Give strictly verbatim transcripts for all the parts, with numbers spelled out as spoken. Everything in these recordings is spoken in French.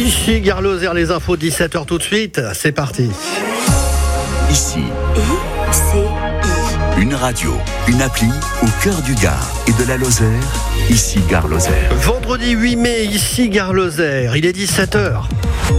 Ici Gare Lozère, les infos dix-sept heures tout de suite, c'est parti. Ici, I C I. une radio, une appli au cœur du Gard et de la Lozère. Ici Gare Lozère. Vendredi huit mai, ici Gare Lozère, il est dix-sept heures.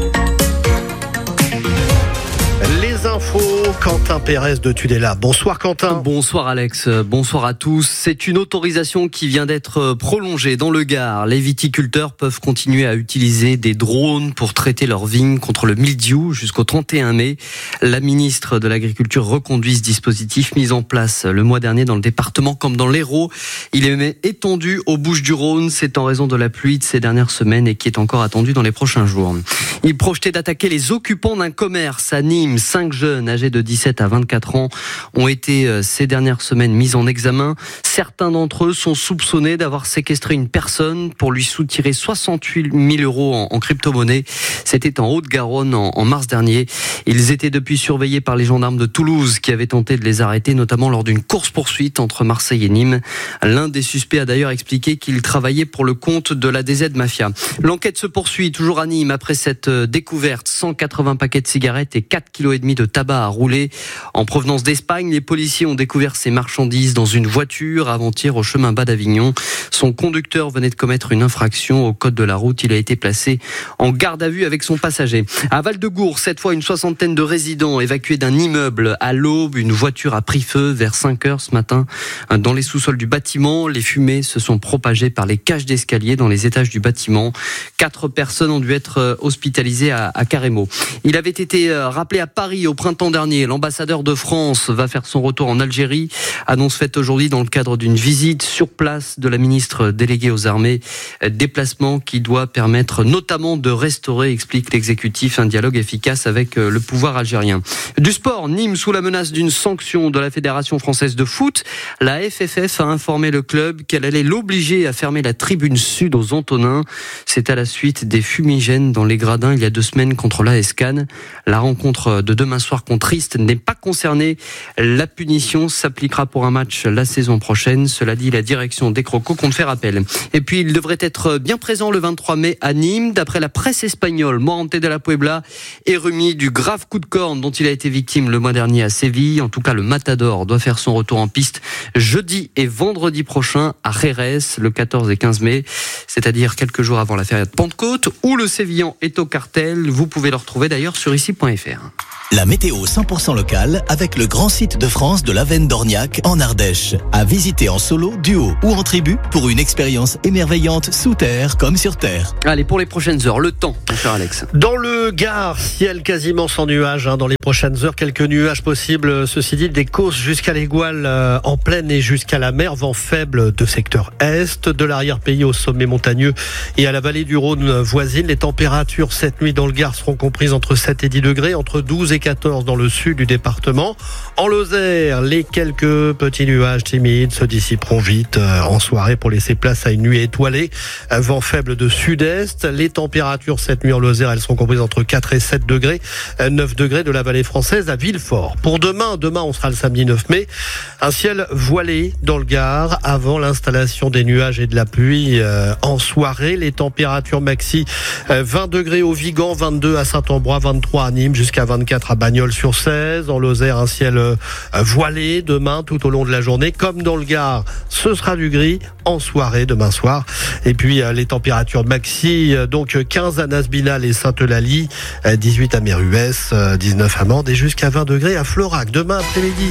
Les infos, Quentin Pérez de Tudela. Bonsoir Quentin. Bonsoir Alex, bonsoir à tous. C'est une autorisation qui vient d'être prolongée dans le Gard. Les viticulteurs peuvent continuer à utiliser des drones pour traiter leurs vignes contre le mildiou jusqu'au trente et un mai. La ministre de l'Agriculture reconduit ce dispositif mis en place le mois dernier dans le département comme dans l'Hérault. Il est étendu aux Bouches-du-Rhône. C'est en raison de la pluie de ces dernières semaines et qui est encore attendu dans les prochains jours. Il projetait d'attaquer les occupants d'un commerce à Nîmes. Cinq jeunes âgés de dix-sept à vingt-quatre ans ont été ces dernières semaines mis en examen. Certains d'entre eux sont soupçonnés d'avoir séquestré une personne pour lui soutirer soixante-huit mille euros en, en crypto-monnaie. C'était en Haute-Garonne en, en mars dernier. Ils étaient depuis surveillés par les gendarmes de Toulouse qui avaient tenté de les arrêter, notamment lors d'une course-poursuite entre Marseille et Nîmes. L'un des suspects a d'ailleurs expliqué qu'il travaillait pour le compte de la D Z Mafia. L'enquête se poursuit toujours à Nîmes après cette découverte. cent quatre-vingts paquets de cigarettes et quatre virgule cinq kilos de tabac à rouler. En provenance d'Espagne, les policiers ont découvert ces marchandises dans une voiture avant-hier au chemin bas d'Avignon. Son conducteur venait de commettre une infraction au code de la route. Il a été placé en garde à vue avec son passager. À Val-de-Gour, cette fois, une soixantaine de résidents évacués d'un immeuble. À l'aube, une voiture a pris feu vers cinq heures ce matin dans les sous-sols du bâtiment. Les fumées se sont propagées par les cages d'escalier dans les étages du bâtiment. Quatre personnes ont dû être hospitalisées à, à Carremo. Il avait été rappelé à Paris au printemps dernier. L'ambassadeur de France va faire son retour en Algérie. Annonce faite aujourd'hui dans le cadre d'une visite sur place de la ministre déléguée aux armées. Déplacement qui doit permettre notamment de restaurer, explique l'exécutif, un dialogue efficace avec le pouvoir algérien. Du sport, Nîmes sous la menace d'une sanction de la Fédération française de foot. La F F F a informé le club qu'elle allait l'obliger à fermer la tribune sud aux Antonins. C'est à la suite des fumigènes dans les gradins il y a deux semaines contre l'A S Cannes. La rencontre de demain soir contre Istres n'est pas concernée. La punition s'appliquera pour un match la saison prochaine. Cela dit, la direction des Crocos compte faire appel. Et puis, il devrait être bien présent le vingt-trois mai à Nîmes. D'après la presse espagnole, Morante de la Puebla est remis du grave coup de corne dont il a été victime le mois dernier à Séville. En tout cas, le Matador doit faire son retour en piste jeudi et vendredi prochain à Jerez, le quatorze et quinze mai, c'est-à-dire quelques jours avant la férié de Pentecôte, où le Sévillan est au cartel. Vous pouvez le retrouver d'ailleurs sur ici point f r. La météo cent pour cent locale avec le grand site de France de l'Avenne d'Orniac en Ardèche. À visiter en solo, duo ou en tribu pour une expérience émerveillante sous terre comme sur terre. Allez, pour les prochaines heures, le temps, mon cher Alex. Dans le Gard, ciel quasiment sans nuages. Hein, dans les prochaines heures, quelques nuages possibles. Ceci dit, des Causses jusqu'à l'Égoile euh, en plaine et jusqu'à la mer. Vent faible de secteur est, de l'arrière-pays au sommet montagneux et à la vallée du Rhône voisine. Les températures cette nuit dans le Gard seront comprises entre sept et dix degrés, entre douze et quatorze dans le sud du département. En Lozère, les quelques petits nuages timides se dissiperont vite euh, en soirée pour laisser place à une nuit étoilée. Un vent faible de sud-est. Les températures cette nuit en Lozère, elles sont comprises entre quatre et sept degrés. neuf degrés de la vallée française à Villefort. Pour demain, demain on sera le samedi neuf mai. Un ciel voilé dans le Gard avant l'installation des nuages et de la pluie euh, en soirée. Les températures maxi euh, vingt degrés au Vigan, vingt-deux à Saint-Ambrois, vingt-trois à Nîmes, jusqu'à vingt-quatre à Bagnols-sur-Cèze. En Lozère, un ciel euh, voilé demain tout au long de la journée. Comme dans le Gard, ce sera du gris en soirée demain soir. Et puis euh, les températures maxi, euh, donc quinze à Nasbinal et Sainte-Eulalie, euh, dix-huit à Méruès, euh, dix-neuf à Mende et jusqu'à vingt degrés à Florac demain après-midi.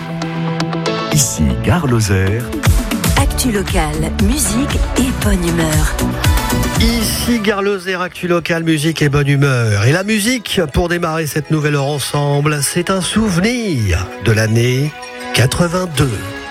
Ici Gare Lozère. Actu locale, musique et bonne humeur. Ici Gare Lozère, actu local, musique et bonne humeur. Et la musique, pour démarrer cette nouvelle heure ensemble, c'est un souvenir de l'année quatre-vingt-deux.